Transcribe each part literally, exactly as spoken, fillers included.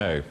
No.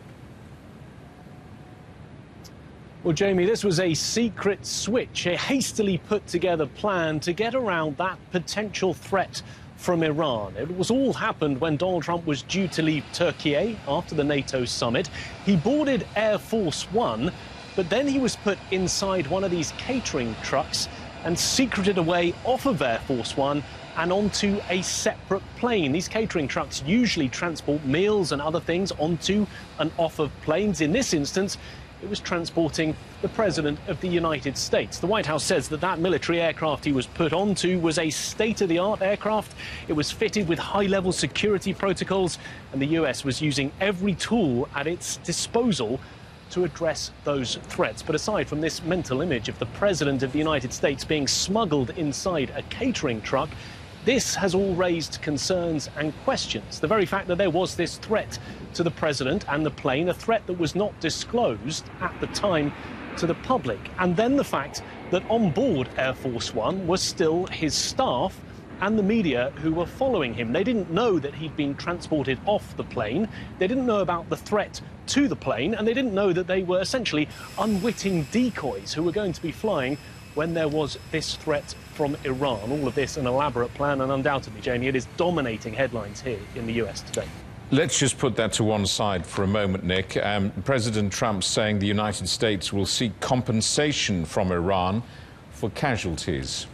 Well, Jamie, this was a secret switch, a hastily put together plan to get around that potential threat from Iran. It was all happened when Donald Trump was due to leave Turkey after the NATO summit. He boarded Air Force One, but then he was put inside one of these catering trucks and secreted away off of Air Force One and onto a separate plane. These catering trucks usually transport meals and other things onto and off of planes. In this instance, it was transporting the President of the United States. The White House says that that military aircraft he was put onto was a state-of-the-art aircraft. It was fitted with high-level security protocols, and the U S was using every tool at its disposal to address those threats. But aside from this mental image of the President of the United States being smuggled inside a catering truck, this has all raised concerns and questions. The very fact that there was this threat to the President and the plane, a threat that was not disclosed at the time to the public. And then the fact that on board Air Force One was still his staff and the media who were following him. They didn't know that he'd been transported off the plane. They didn't know about the threat to the plane, and they didn't know that they were essentially unwitting decoys who were going to be flying when there was this threat from Iran. All of this an elaborate plan, and undoubtedly, Jamie, it is dominating headlines here in the U S today. Let's just put that to one side for a moment, Nick. Um, President Trump saying the United States will seek compensation from Iran for casualties.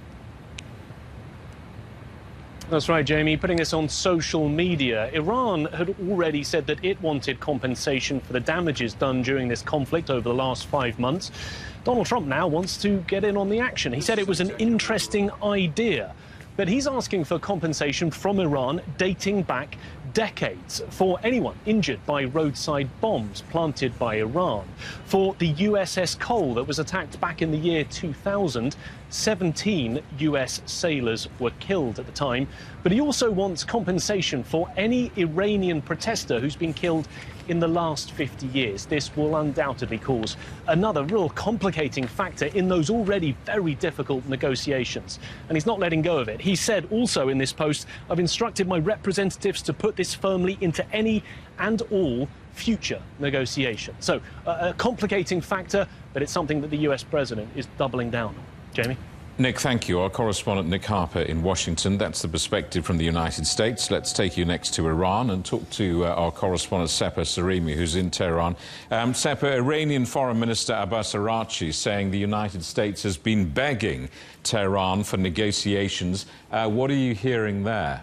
That's right, Jamie. Putting this on social media, Iran had already said that it wanted compensation for the damages done during this conflict over the last five months. Donald Trump now wants to get in on the action. He said it was an interesting idea, but he's asking for compensation from Iran dating back decades for anyone injured by roadside bombs planted by Iran. For the U S S Cole that was attacked back in the year two thousand, seventeen U S sailors were killed at the time. But he also wants compensation for any Iranian protester who's been killed in the last fifty years. This will undoubtedly cause another real complicating factor in those already very difficult negotiations. And he's not letting go of it. He said also in this post, "I've instructed my representatives to put this firmly into any and all future negotiations." So uh, a complicating factor, but it's something that the U S president is doubling down on. Jamie? Nick, thank you. Our correspondent Nick Harper in Washington. That's the perspective from the United States. Let's take you next to Iran and talk to uh, our correspondent Sepah Sarimi, who's in Tehran. Um, Sepah, Iranian Foreign Minister Abbas Araghchi saying the United States has been begging Tehran for negotiations. Uh, what are you hearing there?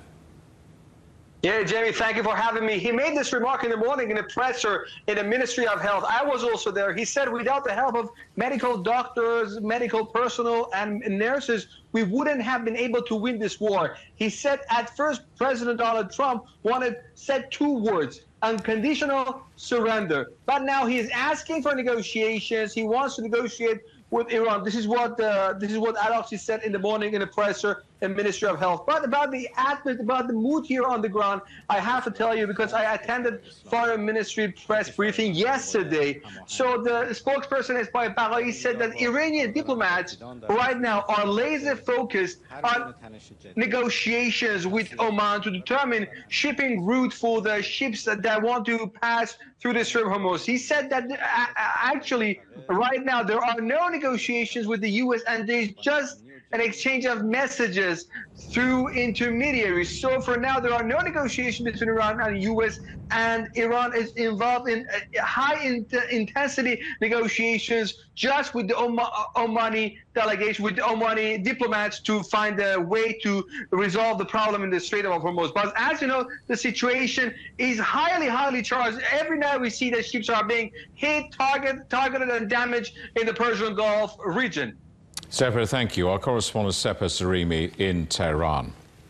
Yeah, Jamie, thank you for having me. He made this remark in the morning in a presser in the Ministry of Health. I was also there. He said without the help of medical doctors, medical personnel, and nurses, we wouldn't have been able to win this war. He said at first President Donald Trump wanted said two words: unconditional surrender. But now he is asking for negotiations. He wants to negotiate with Iran. This is what uh, this is what Araghchi said in the morning in a presser in Ministry of Health. But about the atmosphere, about the mood here on the ground, I have to tell you, because I attended Foreign Ministry press briefing yesterday. So the spokesperson Esmail Baqai said that Iranian diplomats right now are laser focused on negotiations with Oman to determine shipping route for the ships that, that want to pass through the Strait of Hormuz. He said that uh, actually right now there are no negotiations with the U S, and there's just an exchange of messages through intermediaries. So for now, there are no negotiations between Iran and the U S, and Iran is involved in high in intensity negotiations just with the Om Omani delegation, with the Omani diplomats, to find a way to resolve the problem in the Strait of Hormuz. But as you know, the situation is highly, highly charged. Every night we see that ships are being hit, target, targeted, and damaged in the Persian Gulf region. Sepah, thank you. Our correspondent Sepah Sarimi in Tehran.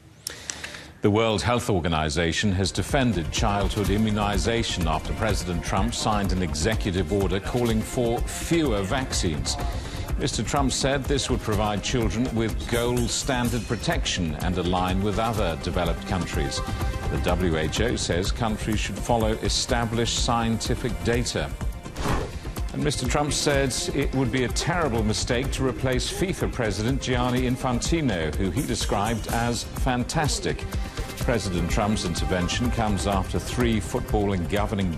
The World Health Organization has defended childhood immunization after President Trump signed an executive order calling for fewer vaccines. Mister Trump said this would provide children with gold standard protection and align with other developed countries. The W H O says countries should follow established scientific data. And Mister Trump said it would be a terrible mistake to replace FIFA President Gianni Infantino, who he described as fantastic. President Trump's intervention comes after three footballing governing